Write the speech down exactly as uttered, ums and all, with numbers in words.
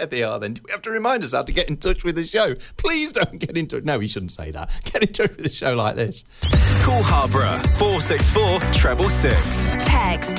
There they are then. Do we have to remind us how to get in touch with the show? Please don't get in touch. No, we shouldn't say that. Get in touch with the show like this. Call Harborough four six four, treble six. Text